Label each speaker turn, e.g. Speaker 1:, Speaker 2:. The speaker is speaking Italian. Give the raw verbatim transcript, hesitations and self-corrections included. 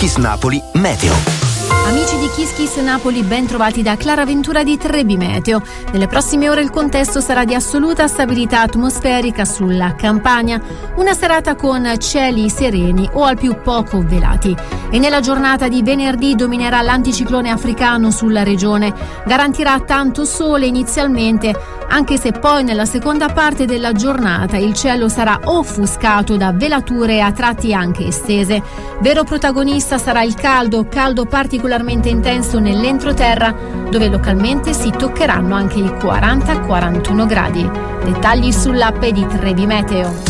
Speaker 1: Kiss Napoli Meteo.
Speaker 2: Amici di Kiss Kiss Napoli, ben trovati da Clara Ventura di Trebi Meteo. Nelle prossime ore il contesto sarà di assoluta stabilità atmosferica sulla Campania, una serata con cieli sereni o al più poco velati. E nella giornata di venerdì dominerà l'anticiclone africano sulla regione, garantirà tanto sole inizialmente, anche se poi nella seconda parte della giornata il cielo sarà offuscato da velature a tratti anche estese. Vero protagonista sarà il caldo, caldo particolarmente intenso nell'entroterra, dove localmente si toccheranno anche i quaranta quarantuno gradi. Dettagli sull'app di Trebi Meteo.